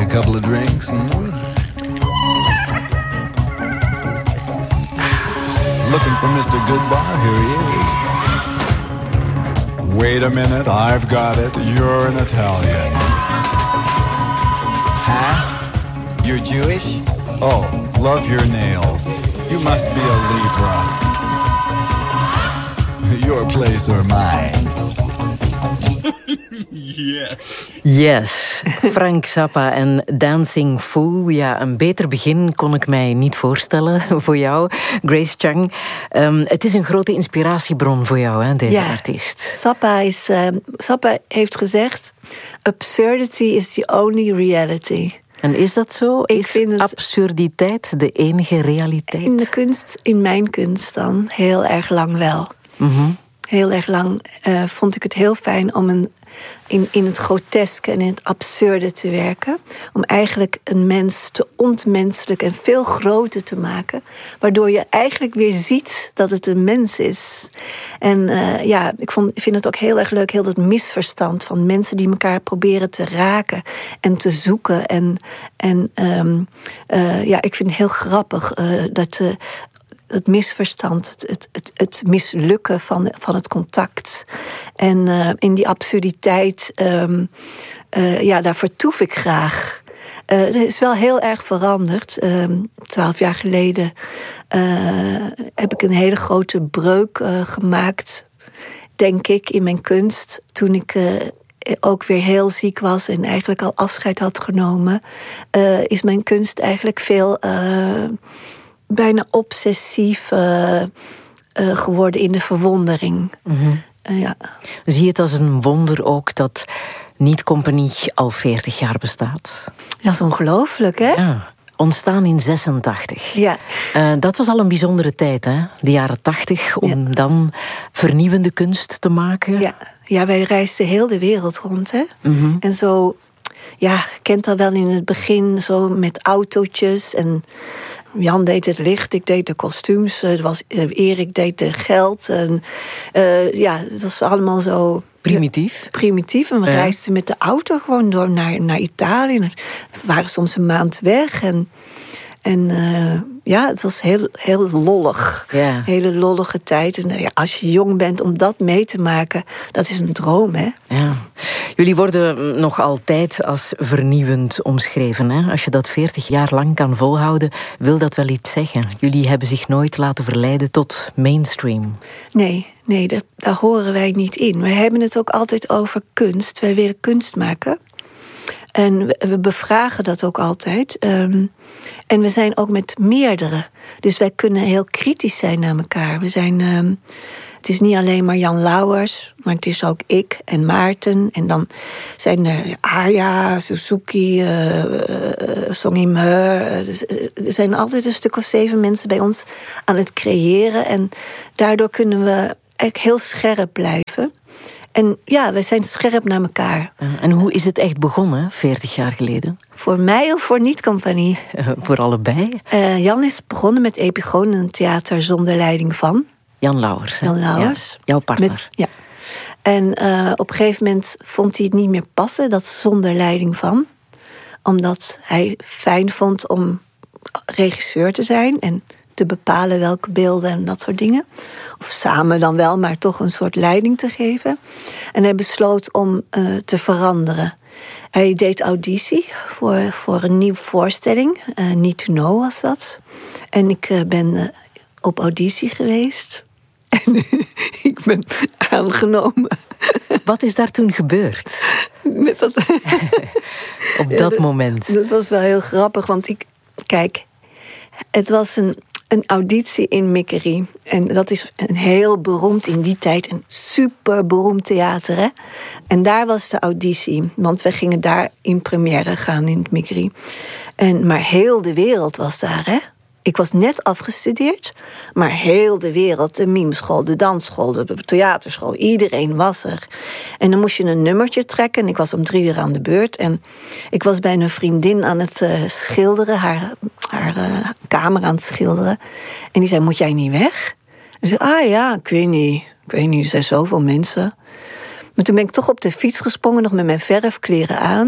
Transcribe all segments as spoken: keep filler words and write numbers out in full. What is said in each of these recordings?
couple of drinks? Hmm? Looking for Mister Goodbar? Here he is. Wait a minute, I've got it. You're an Italian. Huh? You're Jewish? Oh, love your nails. You must be a Libra. Your place or mine. Yes. Yes, Frank Zappa en Dancing Fool. Ja, een beter begin kon ik mij niet voorstellen voor jou, Grace Chung. Um, het is een grote inspiratiebron voor jou, hè, deze ja. artiest. Zappa, is, uh, Zappa heeft gezegd, absurdity is the only reality. En is dat zo? Ik is vind het absurditeit de enige realiteit? In de kunst, in mijn kunst dan, heel erg lang wel. Mm-hmm. Heel erg lang uh, vond ik het heel fijn om een, in, in het groteske en in het absurde te werken. Om eigenlijk een mens te ontmenselijk en veel groter te maken. Waardoor je eigenlijk weer ziet dat het een mens is. En uh, ja, ik vond, vind het ook heel erg leuk, heel dat misverstand van mensen die elkaar proberen te raken en te zoeken. En, en um, uh, ja, ik vind het heel grappig uh, dat... Uh, het misverstand, het, het, het, het mislukken van, van het contact. En uh, in die absurditeit, um, uh, ja, daar vertoef ik graag. Uh, het is wel heel erg veranderd. Um, Twaalf jaar geleden uh, heb ik een hele grote breuk uh, gemaakt, denk ik, in mijn kunst. Toen ik uh, ook weer heel ziek was en eigenlijk al afscheid had genomen, uh, is mijn kunst eigenlijk veel... Uh, bijna obsessief uh, uh, geworden in de verwondering. Mm-hmm. Uh, ja. Zie je het als een wonder ook dat Niet Compagnie al veertig jaar bestaat? Dat is ongelooflijk, hè? Ja. Ontstaan in zesentachtig. Ja. Uh, dat was al een bijzondere tijd, hè? De jaren tachtig, om ja. dan vernieuwende kunst te maken. Ja, ja, wij reisden heel de wereld rond, hè? Mm-hmm. En zo, ja, je kent dat wel in het begin, zo met autootjes en... Jan deed het licht, ik deed de kostuums. Er was, uh, Erik deed de geld. En, uh, ja, het was allemaal zo... Primitief. Ja, primitief. En we ja. reisden met de auto gewoon door naar, naar Italië. We waren soms een maand weg. En, en uh, ja, het was heel, heel lollig. Ja. Hele lollige tijd. En uh, ja, als je jong bent, om dat mee te maken, dat is een droom, hè? Ja. Jullie worden nog altijd als vernieuwend omschreven, hè? Als je dat veertig jaar lang kan volhouden, wil dat wel iets zeggen. Jullie hebben zich nooit laten verleiden tot mainstream. Nee, nee, daar, daar horen wij niet in. Wij hebben het ook altijd over kunst. Wij willen kunst maken. En we, we bevragen dat ook altijd. Um, en we zijn ook met meerdere. Dus wij kunnen heel kritisch zijn naar elkaar. We zijn... Um, Het is niet alleen maar Jan Lauwers, maar het is ook ik en Maarten. En dan zijn er Aya, Suzuki, uh, uh, Song Im-heur. Uh, er zijn altijd een stuk of zeven mensen bij ons aan het creëren. En daardoor kunnen we eigenlijk heel scherp blijven. En ja, we zijn scherp naar elkaar. En hoe is het echt begonnen, veertig jaar geleden? Voor mij of voor Niet Compagnie? Uh, voor allebei. Uh, Jan is begonnen met Epigoon, een theater zonder leiding van... Jan Lauwers. Hè? Jan Lauwers. Ja, jouw partner. Met, ja. En uh, op een gegeven moment vond hij het niet meer passen, dat zonder leiding van. Omdat hij fijn vond om regisseur te zijn en te bepalen welke beelden en dat soort dingen. Of samen dan wel, maar toch een soort leiding te geven. En hij besloot om uh, te veranderen. Hij deed auditie voor, voor een nieuwe voorstelling. Uh, Need to Know was dat. En ik uh, ben uh, op auditie geweest. En ik ben aangenomen. Wat is daar toen gebeurd? Met dat... Op dat, ja, dat moment. Dat was wel heel grappig, want ik... Kijk, het was een, een auditie in Mikkerie. En dat is een heel beroemd, in die tijd, een super beroemd theater, hè? En daar was de auditie, want we gingen daar in première gaan in het Mikkerie. En, maar heel de wereld was daar, hè? Ik was net afgestudeerd, maar heel de wereld, de mimeschool, de dansschool, de theaterschool, iedereen was er. En dan moest je een nummertje trekken en ik was om drie uur aan de beurt. En ik was bij een vriendin aan het uh, schilderen, haar, haar uh, kamer aan het schilderen. En die zei, moet jij niet weg? En ik zei, ah ja, ik weet niet, ik weet niet, er zijn zoveel mensen. Maar toen ben ik toch op de fiets gesprongen, nog met mijn verfkleren aan.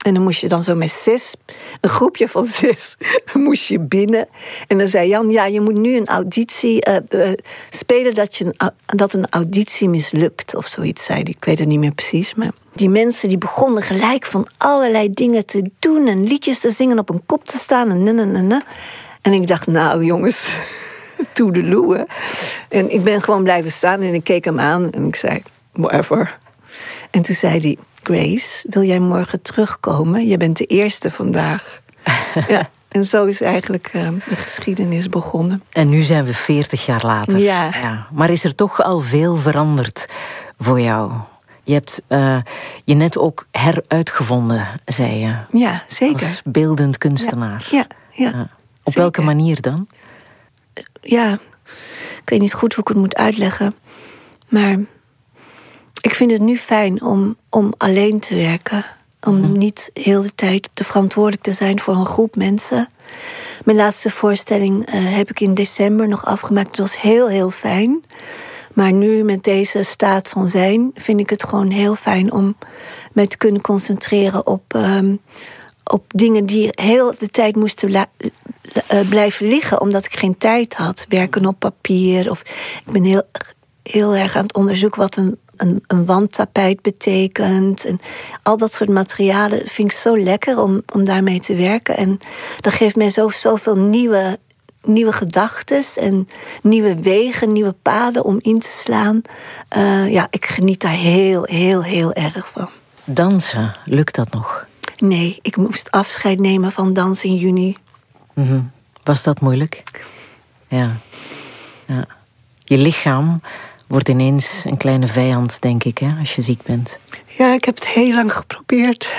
En dan moest je dan zo met zes, een groepje van zes, moest je binnen. En dan zei Jan, ja, je moet nu een auditie uh, uh, spelen dat, je een, dat een auditie mislukt. Of zoiets zei hij, ik weet het niet meer precies. Maar die mensen die begonnen gelijk van allerlei dingen te doen. En liedjes te zingen, op een kop te staan. En, en, en, en. en ik dacht, nou jongens, toedeloe. En ik ben gewoon blijven staan en ik keek hem aan. En ik zei, whatever. En toen zei hij, Grace, wil jij morgen terugkomen? Je bent de eerste vandaag. Ja, en zo is eigenlijk uh, de geschiedenis begonnen. En nu zijn we veertig jaar later. Ja. Ja. Maar is er toch al veel veranderd voor jou? Je hebt uh, je net ook heruitgevonden, zei je. Ja, zeker. Als beeldend kunstenaar. Ja, ja, ja, uh, op zeker. welke manier dan? Ja, ik weet niet goed hoe ik het moet uitleggen. Maar ik vind het nu fijn om, om alleen te werken. Om mm-hmm. niet heel de tijd te verantwoordelijk te zijn voor een groep mensen. Mijn laatste voorstelling uh, heb ik in december nog afgemaakt. Dat was heel, heel fijn. Maar nu met deze staat van zijn vind ik het gewoon heel fijn om me te kunnen concentreren op, um, op dingen die heel de tijd moesten la- uh, blijven liggen. Omdat ik geen tijd had. Werken op papier. Of ik ben heel, heel erg aan het onderzoeken wat een Een, een wandtapijt betekent. En al dat soort materialen vind ik zo lekker om, om daarmee te werken. En dat geeft mij zo, zoveel nieuwe, nieuwe gedachten en nieuwe wegen, nieuwe paden om in te slaan. Uh, ja, ik geniet daar heel, heel, heel erg van. Dansen, lukt dat nog? Nee, ik moest afscheid nemen van dans in juni. Mm-hmm. Was dat moeilijk? Ja. ja. Je lichaam wordt ineens een kleine vijand, denk ik, hè, als je ziek bent. Ja, ik heb het heel lang geprobeerd.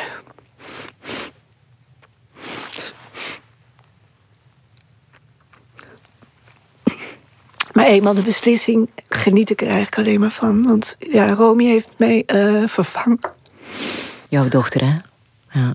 Maar eenmaal de beslissing geniet ik er eigenlijk alleen maar van. Want ja, Romy heeft mij uh, vervangen. Jouw dochter, hè? Ja.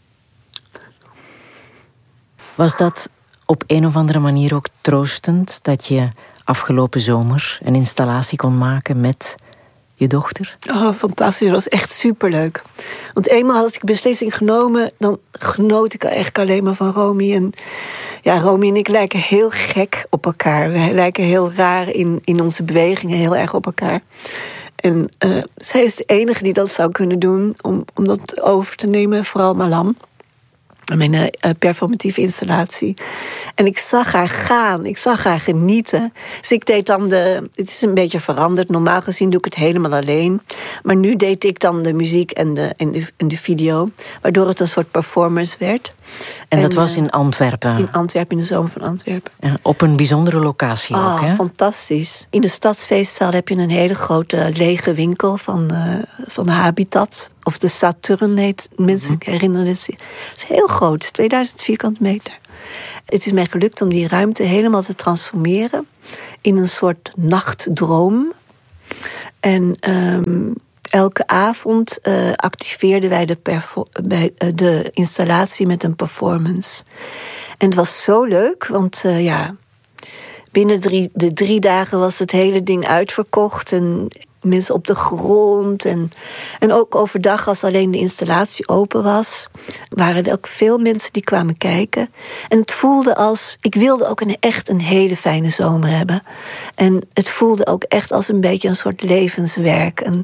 Was dat op een of andere manier ook troostend dat je afgelopen zomer een installatie kon maken met je dochter? Oh, fantastisch. Dat was echt superleuk. Want eenmaal had ik beslissing genomen, dan genoot ik eigenlijk alleen maar van Romy. En ja, Romy en ik lijken heel gek op elkaar. We lijken heel raar in, in onze bewegingen, heel erg op elkaar. En uh, zij is de enige die dat zou kunnen doen om, om dat over te nemen, vooral Malam. Mijn uh, performatieve installatie. En ik zag haar gaan, ik zag haar genieten. Dus ik deed dan de... Het is een beetje veranderd. Normaal gezien doe ik het helemaal alleen. Maar nu deed ik dan de muziek en de, en de, en de video. Waardoor het een soort performance werd. En, en dat was in Antwerpen? In Antwerpen, in de zomer van Antwerpen. Ja, op een bijzondere locatie oh, ook, hè? Fantastisch. In de stadsfeestzaal heb je een hele grote lege winkel van, uh, van de Habitat. Of de Saturn heet, mensen mm-hmm. herinneren het zich. Het is heel groot, tweeduizend vierkante meter. Het is mij gelukt om die ruimte helemaal te transformeren in een soort nachtdroom. En um, elke avond uh, activeerden wij de, perfor- bij, uh, de installatie met een performance. En het was zo leuk, want uh, ja, binnen drie, de drie dagen was het hele ding uitverkocht. En mensen op de grond. En, en ook overdag, als alleen de installatie open was, waren er ook veel mensen die kwamen kijken. En het voelde als... Ik wilde ook een, echt een hele fijne zomer hebben. En het voelde ook echt als een beetje een soort levenswerk. En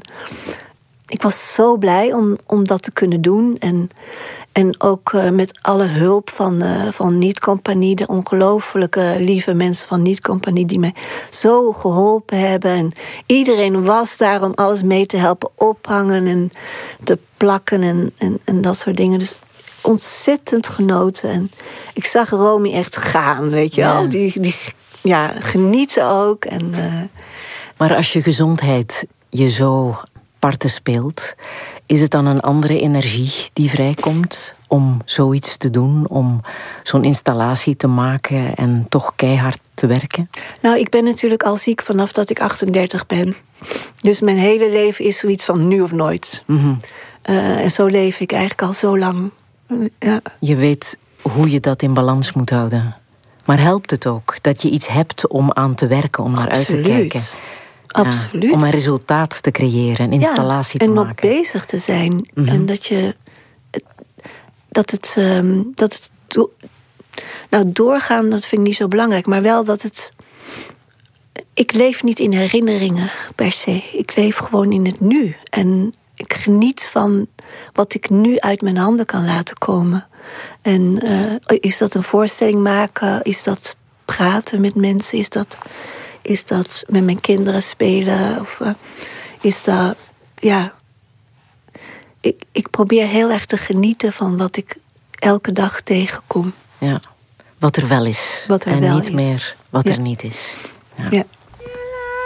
ik was zo blij om, om dat te kunnen doen. En, en ook uh, met alle hulp van, uh, van Niet Compagnie, de ongelooflijke lieve mensen van Niet Compagnie die mij zo geholpen hebben. En iedereen was daar om alles mee te helpen ophangen en te plakken en, en, en dat soort dingen. Dus ontzettend genoten. En ik zag Romy echt gaan, weet je wel. Ja. Die, die ja, genieten ook. En, uh... Maar als je gezondheid je zo parten speelt, is het dan een andere energie die vrijkomt om zoiets te doen, om zo'n installatie te maken en toch keihard te werken? Nou, ik ben natuurlijk al ziek vanaf dat ik achtendertig ben. Dus mijn hele leven is zoiets van nu of nooit. Mm-hmm. Uh, en zo leef ik eigenlijk al zo lang. Ja. Je weet hoe je dat in balans moet houden. Maar helpt het ook dat je iets hebt om aan te werken, om naar uit te kijken? Absoluut. Ja, om een resultaat te creëren, een installatie ja, te maken. En nog bezig te zijn. Mm-hmm. En dat je... dat het, um, dat het do- nou, doorgaan, dat vind ik niet zo belangrijk, maar wel dat het. Ik leef niet in herinneringen per se. Ik leef gewoon in het nu. En ik geniet van wat ik nu uit mijn handen kan laten komen. En uh, is dat een voorstelling maken? Is dat praten met mensen? Is dat, is dat met mijn kinderen spelen? Of uh, is dat, ja. Ik, ik probeer heel erg te genieten van wat ik elke dag tegenkom. Ja, wat er wel is. Wat er en wel niet is. meer wat Ja. er niet is. Ja. Ja.